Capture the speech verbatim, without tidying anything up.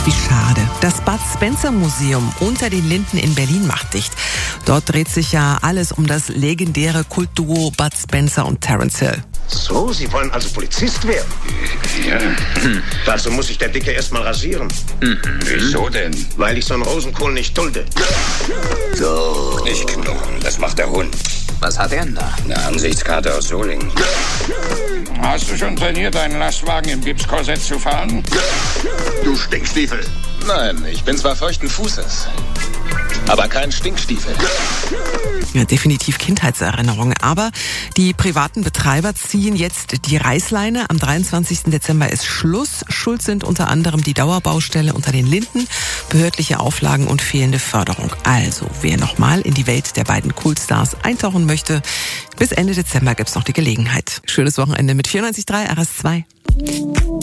Wie schade. Das Bud Spencer Museum unter den Linden in Berlin macht dicht. Dort dreht sich ja alles um das legendäre Kultduo Bud Spencer und Terence Hill. So, Sie wollen also Polizist werden? Ja. Hm. Dazu muss ich der Dicke erstmal rasieren. Hm. Wieso denn? Weil ich so einen Rosenkohl nicht dulde. So. Nicht knurren, das macht der Hund. Was hat er denn da? Eine Ansichtskarte aus Solingen. Hast du schon trainiert, einen Lastwagen im Gipskorsett zu fahren? Du Stinkstiefel. Nein, ich bin zwar feuchten Fußes, aber kein Stinkstiefel. Ja, definitiv Kindheitserinnerungen. Aber die privaten Betreiber ziehen jetzt die Reißleine. Am dreiundzwanzigsten Dezember ist Schluss. Schuld sind unter anderem die Dauerbaustelle unter den Linden, behördliche Auflagen und fehlende Förderung. Also, wer nochmal in die Welt der beiden Kultstars eintauchen möchte, bis Ende Dezember gibt's noch die Gelegenheit. Schönes Wochenende mit vierundneunzig Komma drei R S zwei.